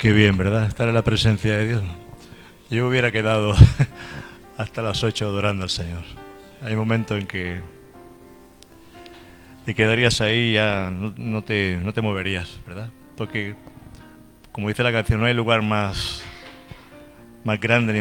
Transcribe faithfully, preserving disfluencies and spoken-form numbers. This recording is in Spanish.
Qué bien, ¿verdad? Estar en la presencia de Dios. Yo hubiera quedado hasta las ocho adorando al Señor. Hay momentos en que te quedarías ahí y ya no, no te, no te moverías, ¿verdad? Porque, como dice la canción, no hay lugar más, más grande ni